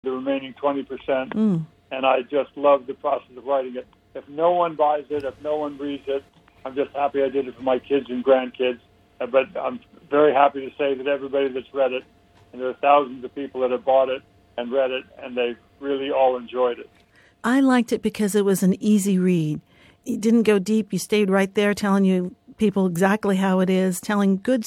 the remaining 20%. And I just love the process of writing it. If no one buys it, if no one reads it, I'm just happy I did it for my kids and grandkids. But I'm very happy to say that everybody that's read it, and there are thousands of people that have bought it and read it, and they've really all enjoyed it. I liked it because it was an easy read. You didn't go deep. You stayed right there telling you people exactly how it is, telling good